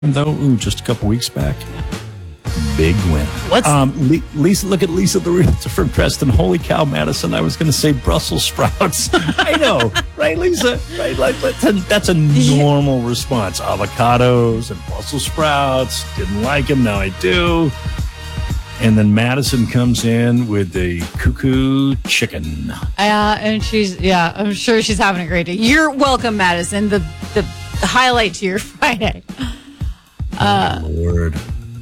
though, just a couple weeks back. Big win. What's Lisa? Look at Lisa the realtor from Preston. Holy cow, Madison! I was going to say Brussels sprouts. I know, right, Lisa? Right, like that's a normal response. Avocados and Brussels sprouts. Didn't like them. Now I do. And then Madison comes in with the cuckoo chicken. and I'm sure she's having a great day. You're welcome, Madison. The highlight to your Friday. Oh, Lord.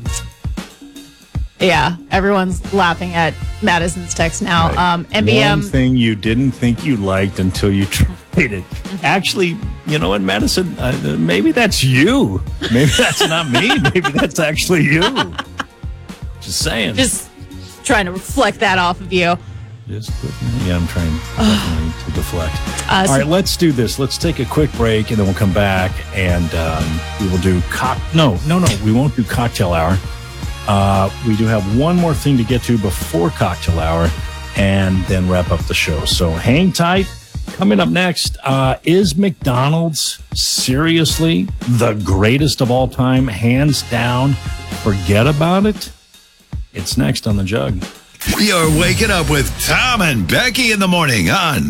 Yeah, everyone's laughing at Madison's text now. Right. NBM. One thing you didn't think you liked until you tried it. Actually, you know what, Madison? Maybe that's you. Maybe that's not me. Maybe that's actually you. Just saying. Just trying to reflect that off of you. I'm trying definitely to deflect. All right, let's do this. Let's take a quick break, and then we'll come back, and we will do No, we won't do cocktail hour. We do have one more thing to get to before cocktail hour, and then wrap up the show. So hang tight. Coming up next, is McDonald's seriously the greatest of all time? Hands down. Forget about it. It's next on The Jug. You're waking up with Tom and Becky in the morning on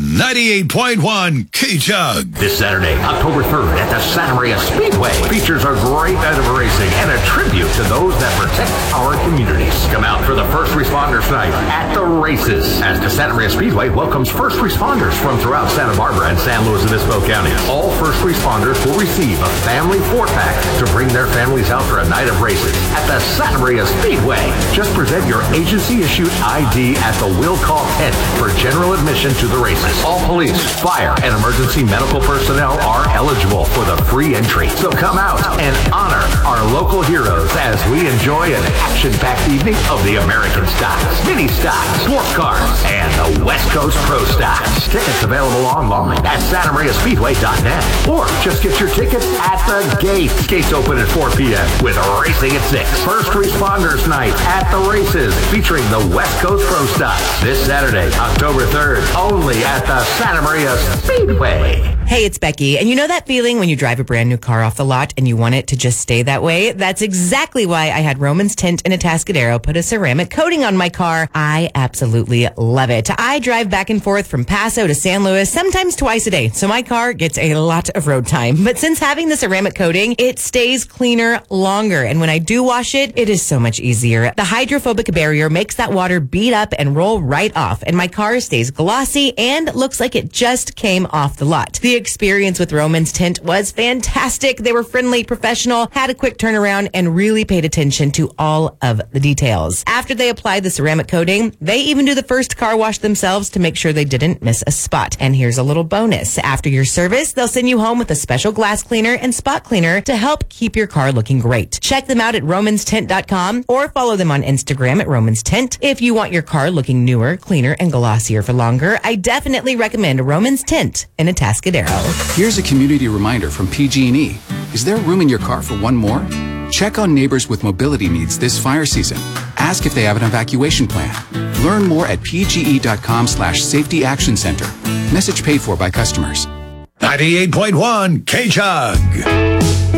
98.1 K-Jug. This Saturday, October 3rd at the Santa Maria Speedway features a great night of racing and a tribute to those that protect our communities. Come out for the First Responders Night at the races, as the Santa Maria Speedway welcomes first responders from throughout Santa Barbara and San Luis Obispo counties. All first responders will receive a family 4-pack to bring their families out for a night of races at the Santa Maria Speedway. Just present your agency-issued ID at the will call tent for general admission to the races. All police, fire, and emergency medical personnel are eligible for the free entry. So come out and honor our local heroes as we enjoy an action-packed evening of the American Stocks, Mini Stocks, Sport Cars, and the West Coast Pro Stocks. Tickets available online at SantaMariaSpeedway.net, or just get your tickets at the gate. Gates open at 4 p.m. with racing at 6. First Responders Night at the races, featuring the West Coast Pro Stocks this Saturday, October 3rd, only at the Santa Maria Speedway. Hey, it's Becky. And you know that feeling when you drive a brand new car off the lot and you want it to just stay that way? That's exactly why I had Romans Tint in Atascadero put a ceramic coating on my car. I absolutely love it. I drive back and forth from Paso to San Luis, sometimes twice a day, so my car gets a lot of road time. But since having the ceramic coating, it stays cleaner longer. And when I do wash it, it is so much easier. The hydrophobic barrier makes that water beat up and roll right off, and my car stays glossy and looks like it just came off the lot. The experience with Romans Tint was fantastic. They were friendly, professional, had a quick turnaround, and really paid attention to all of the details. After they applied the ceramic coating, they even do the first car wash themselves to make sure they didn't miss a spot. And here's a little bonus. After your service, they'll send you home with a special glass cleaner and spot cleaner to help keep your car looking great. Check them out at romanstint.com or follow them on Instagram at Romans Tint. If you want your car looking newer, cleaner, and glossier for longer, I definitely recommend Romans Tint in Atascadero. Here's a community reminder from PG&E. Is there room in your car for one more? Check on neighbors with mobility needs this fire season. Ask if they have an evacuation plan. Learn more at pge.com/safety action center. Message paid for by customers. 98.1 K-Jug.